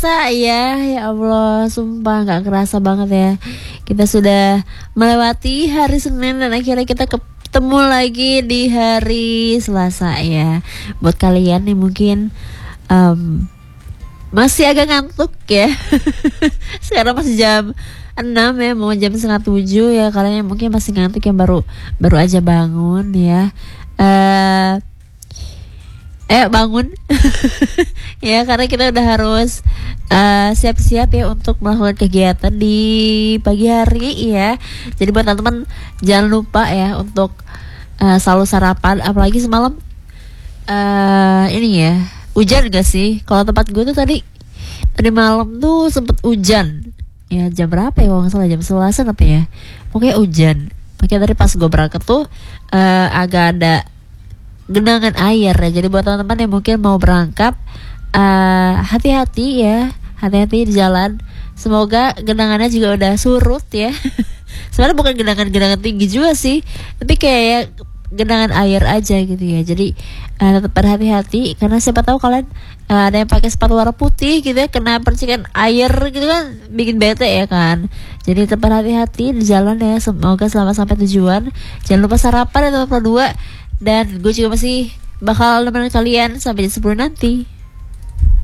kerasa ya Allah, sumpah gak kerasa banget ya. Kita sudah melewati hari Senin dan akhirnya kita ketemu lagi di hari Selasa ya. Buat kalian yang mungkin masih agak ngantuk ya. Sekarang masih jam 6 ya, mau jam setengah 7 ya. Kalian yang mungkin masih ngantuk, yang baru aja bangun ya, bangun. Ya, karena kita udah harus siap-siap ya untuk melakukan kegiatan di pagi hari ya. Jadi buat teman-teman jangan lupa ya untuk selalu sarapan. Apalagi semalam ini ya, hujan gak sih? Kalau tempat gue tuh tadi malam tuh sempet hujan. Ya jam berapa ya, kalau nggak salah jam 11 apa ya, pokoknya hujan. Makanya tadi pas gue berangkat tuh agak ada genangan air ya. Jadi buat teman-teman yang mungkin mau berangkat, hati-hati ya, hati-hati di jalan. Semoga genangannya juga udah surut ya. Sebenarnya bukan genangan tinggi juga sih, tapi kayak genangan air aja gitu ya. Jadi tetap berhati-hati, karena siapa tahu kalian ada yang pakai sepatu warna putih gitu ya, kena percikan air gitu kan, bikin bete ya kan. Jadi tetap berhati-hati di jalan ya. Semoga selamat sampai tujuan. Jangan lupa sarapan atau berdua. Dan gue juga masih bakal nemenin kalian sampai jam 10 nanti.